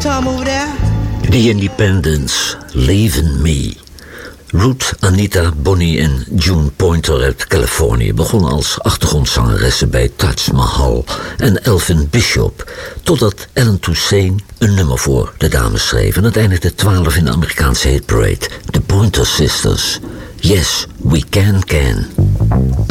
Tom over there? The Independents, Leaving Me. Ruth, Anita, Bonnie en June Pointer uit Californië begonnen als achtergrondzangeressen bij Taj Mahal en Elvin Bishop, totdat Ellen Toussaint een nummer voor de dames schreef en het eindigde 12 in de Amerikaanse hitparade. The Pointer Sisters, Yes, We Can.